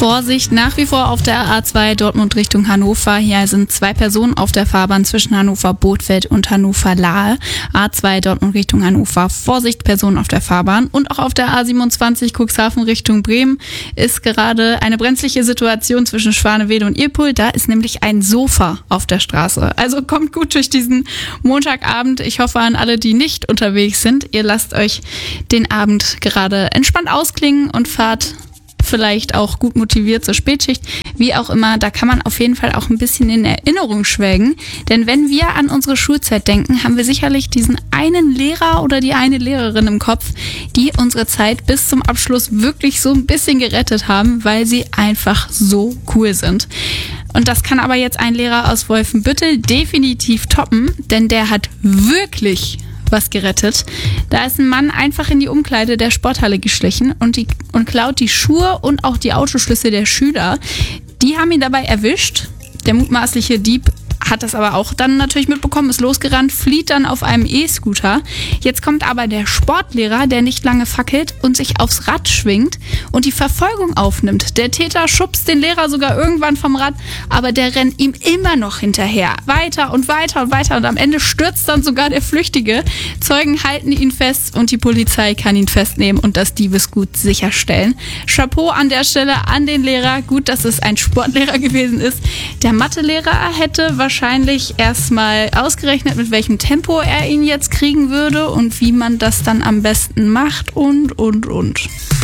Vorsicht, nach wie vor auf der A2 Dortmund Richtung Hannover. Hier sind 2 Personen auf der Fahrbahn zwischen Hannover-Bothfeld und Hannover-Lahe. A2 Dortmund Richtung Hannover. Vorsicht, Personen auf der Fahrbahn. Und auch auf der A27 Cuxhaven Richtung Bremen ist gerade eine brenzliche Situation zwischen Schwanewede und Irpol. Da ist nämlich ein Sofa auf der Straße. Also kommt gut durch diesen Montagabend. Ich hoffe an alle, die nicht unterwegs sind. Ihr lasst euch den Abend gerade entspannt ausklingen und fahrt vielleicht auch gut motiviert zur Spätschicht, wie auch immer, da kann man auf jeden Fall auch ein bisschen in Erinnerung schwelgen, denn wenn wir an unsere Schulzeit denken, haben wir sicherlich diesen einen Lehrer oder die eine Lehrerin im Kopf, die unsere Zeit bis zum Abschluss wirklich so ein bisschen gerettet haben, weil sie einfach so cool sind. Und das kann aber jetzt ein Lehrer aus Wolfenbüttel definitiv toppen, denn der hat wirklich was gerettet. Da ist ein Mann einfach in die Umkleide der Sporthalle geschlichen und klaut die Schuhe und auch die Autoschlüssel der Schüler. Die haben ihn dabei erwischt. Der mutmaßliche Dieb hat das aber auch dann natürlich mitbekommen, ist losgerannt, flieht dann auf einem E-Scooter. Jetzt kommt aber der Sportlehrer, der nicht lange fackelt und sich aufs Rad schwingt und die Verfolgung aufnimmt. Der Täter schubst den Lehrer sogar irgendwann vom Rad, aber der rennt ihm immer noch hinterher. Weiter und weiter und weiter und am Ende stürzt dann sogar der Flüchtige. Zeugen halten ihn fest und die Polizei kann ihn festnehmen und das Diebesgut sicherstellen. Chapeau an der Stelle an den Lehrer. Gut, dass es ein Sportlehrer gewesen ist. Der Mathelehrer hätte wahrscheinlich erstmal ausgerechnet, mit welchem Tempo er ihn jetzt kriegen würde und wie man das dann am besten macht und.